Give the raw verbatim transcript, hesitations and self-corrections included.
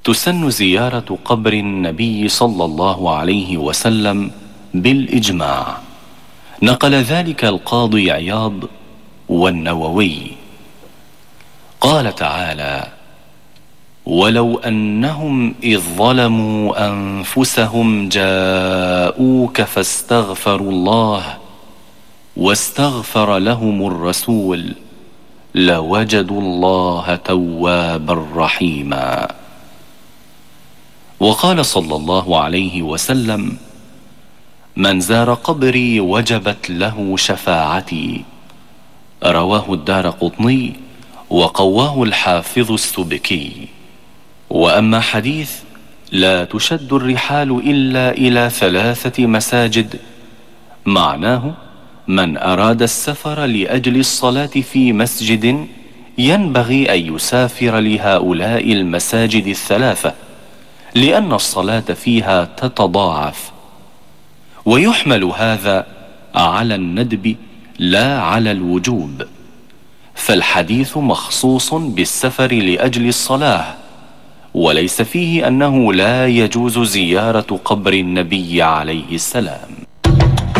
تسن زيارة قبر النبي صلى الله عليه وسلم بالإجماع. نقل ذلك القاضي عياض والنووي. قال تعالى: ولو أنهم إذ ظلموا أنفسهم جاءوك فاستغفروا الله واستغفر لهم الرسول لوجدوا الله توابا رحيما. وقال صلى الله عليه وسلم: من زار قبري وجبت له شفاعتي. رواه الدارقطني وقواه الحافظ السبكي. وأما حديث لا تشد الرحال إلا إلى ثلاثة مساجد، معناه من أراد السفر لأجل الصلاة في مسجد ينبغي أن يسافر لهؤلاء المساجد الثلاثة، لأن الصلاة فيها تتضاعف. ويحمل هذا على الندب لا على الوجوب، فالحديث مخصوص بالسفر لأجل الصلاة، وليس فيه أنه لا يجوز زيارة قبر النبي عليه السلام.